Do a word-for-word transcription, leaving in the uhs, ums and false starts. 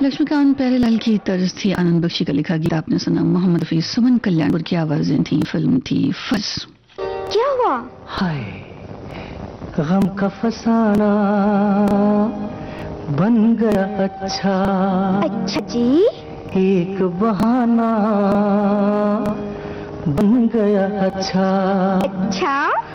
लक्ष्मीकांत प्यारेलाल की तर्ज थी, आनंद बख्शी का लिखा गीत आपने सुना। मोहम्मद हफीज, सुमन कल्याणपुर की आवाजें थी। फिल्म थी फर्ज। क्या हुआ? हाय गम का फसाना बन गया अच्छा। अच्छा जी। एक बहाना बन गया अच्छा। अच्छा